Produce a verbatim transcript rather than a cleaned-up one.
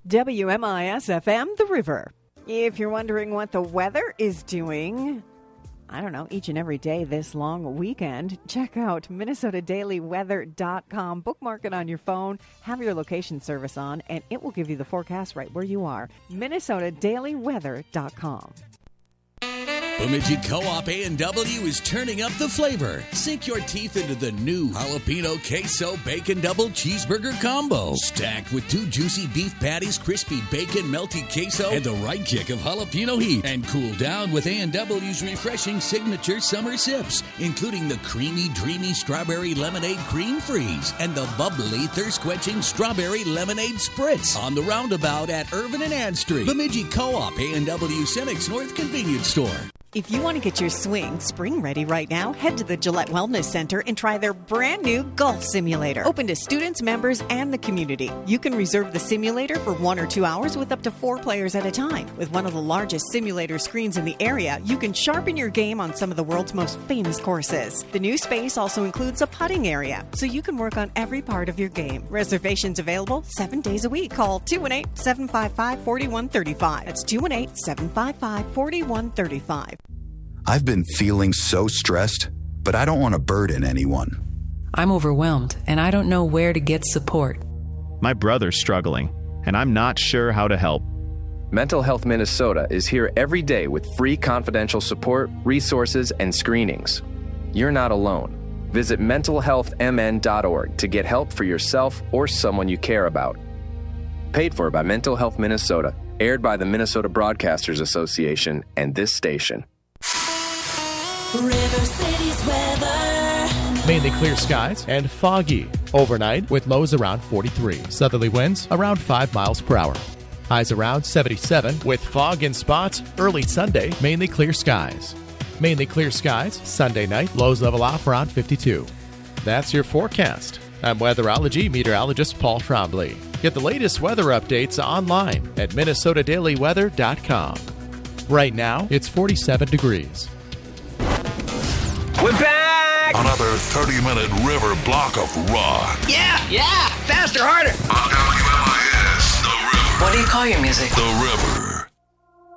W M I S F M, The River. If you're wondering what the weather is doing, I don't know, each and every day this long weekend, check out Minnesota Daily Weather dot com. Bookmark it on your phone, have your location service on, and it will give you the forecast right where you are. Minnesota Daily Weather dot com. Bemidji Co-op A and W is turning up the flavor. Sink your teeth into the new Jalapeno Queso Bacon Double Cheeseburger Combo. Stacked with two juicy beef patties, crispy bacon, melty queso, and the right kick of jalapeno heat. And cool down with A and W's refreshing signature summer sips, including the creamy, dreamy strawberry lemonade cream freeze and the bubbly, thirst-quenching strawberry lemonade spritz. On the roundabout at Irvin and Ann Street. Bemidji Co-op A and W Cenex North Convenience Store. If you want to get your swing spring ready right now, head to the Gillette Wellness Center and try their brand new golf simulator. Open to students, members, and the community. You can reserve the simulator for one or two hours with up to four players at a time. With one of the largest simulator screens in the area, you can sharpen your game on some of the world's most famous courses. The new space also includes a putting area, so you can work on every part of your game. Reservations available seven days a week. Call two one eight, seven five five, four one three five. That's two one eight, seven five five, four one three five. I've been feeling so stressed, but I don't want to burden anyone. I'm overwhelmed, and I don't know where to get support. My brother's struggling, and I'm not sure how to help. Mental Health Minnesota is here every day with free confidential support, resources, and screenings. You're not alone. Visit mental health m n dot org to get help for yourself or someone you care about. Paid for by Mental Health Minnesota, aired by the Minnesota Broadcasters Association and this station. River City's weather. Mainly clear skies and foggy. Overnight with lows around forty-three. Southerly winds around five miles per hour. Highs around seventy-seven with fog in spots. Early Sunday, mainly clear skies. Mainly clear skies. Sunday night, lows level off around fifty-two. That's your forecast. I'm weatherology meteorologist Paul Trombley. Get the latest weather updates online at Minnesota Daily Weather dot com. Right now, it's forty-seven degrees. We're back! Another thirty-minute river block of rock. Yeah, yeah! Faster, harder! On W M I S, The River. What do you call your music? The River.